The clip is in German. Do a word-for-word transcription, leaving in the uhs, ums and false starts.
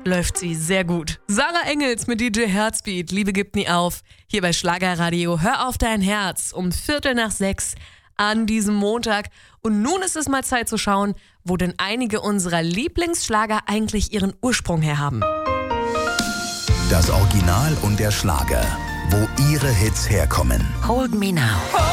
läuft sie sehr gut. Sarah Engels mit D J Heartbeat, Liebe gibt nie auf. Hier bei Schlagerradio, hör auf dein Herz um Viertel nach sechs an diesem Montag. Und nun ist es mal Zeit zu schauen, wo denn einige unserer Lieblingsschlager eigentlich ihren Ursprung her haben. Das Original und der Schlager, wo ihre Hits herkommen. Hold Me Now.